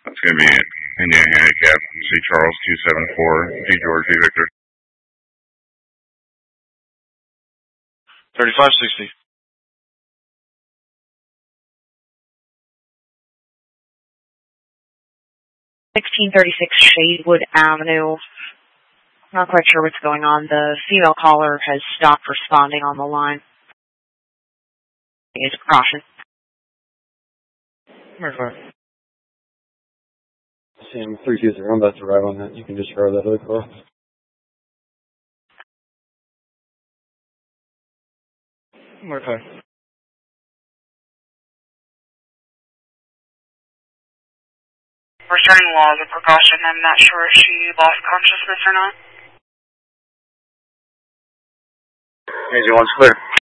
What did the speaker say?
That's going to be Indiana Handicap, C. Charles 274, D. George, D. Victor. 3560. Shadewood Avenue. Not quite sure what's going on. The female caller has stopped responding on the line. It's a precaution. Sam 320, I'm about to arrive on that. You can just drive that other car. Okay. We're starting the law as a precaution. I'm not sure if she lost consciousness or not. Easy one's clear.